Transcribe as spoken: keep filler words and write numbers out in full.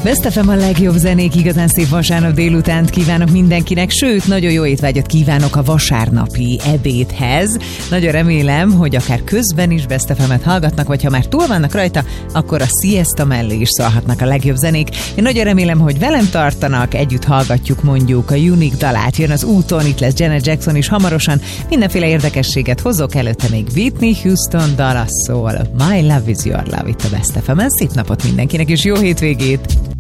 Best ef em a legjobb zenék, igazán szép vasárnap délutánt kívánok mindenkinek, sőt, nagyon jó étvágyat kívánok a vasárnapi ebédhez. Nagyon remélem, hogy akár közben is Best ef emet hallgatnak, vagy ha már túl vannak rajta, akkor a siesta mellé is szólhatnak a legjobb zenék. Én nagyon remélem, hogy velem tartanak, együtt hallgatjuk mondjuk a Unique dalát, jön az úton, itt lesz Janet Jackson is hamarosan, mindenféle érdekességet hozok, előtte még Whitney Houston dala szól. My love is your love itt a Best ef emen. Szép napot mindenkinek, és jó hétvégét!